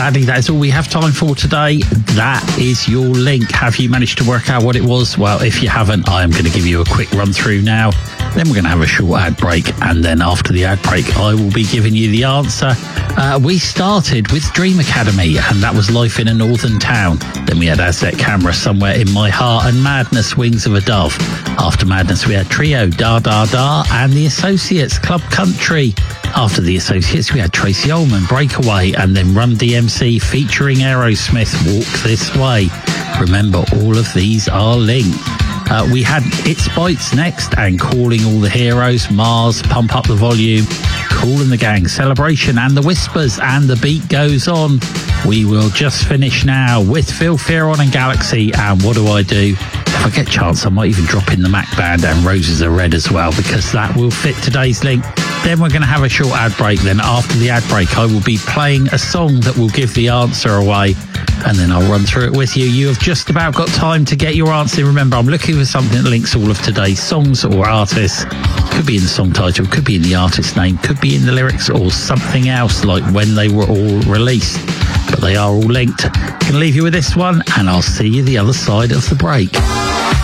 sadly, that is all we have time for today. That is your link. Have you managed to work out what it was? Well, if you haven't, I am going to give you a quick run through now. Then we're going to have a short ad break. And then after the ad break, I will be giving you the answer. We started with Dream Academy, and that was Life in a Northern Town. Then we had Aztec Camera, Somewhere in My Heart, and Madness, Wings of a Dove. After Madness, we had Trio, Da Da Da, and The Associates, Club Country. After The Associates, we had Tracy Ullman, Breakaway, and then Run DMC featuring Aerosmith, Walk This Way. Remember, all of these are linked. We had It's Bites next, and Calling All the Heroes, Mars, Pump Up the Volume, Kool and the Gang, Celebration, and The Whispers, and The Beat Goes On. We will just finish now with Phil Fearon and Galaxy, and What Do I Do? If I get a chance, I might even drop in the Mac Band and Roses Are Red as well, because that will fit today's link. Then we're going to have a short ad break. Then after the ad break, I will be playing a song that will give the answer away, and then I'll run through it with you. You have just about got time to get your answer. Remember, I'm looking for something that links all of today's songs or artists. Could be in the song title, could be in the artist's name, could be in the lyrics, or something else like when they were all released. But they are all linked. I'm going to leave you with this one, and I'll see you the other side of the break.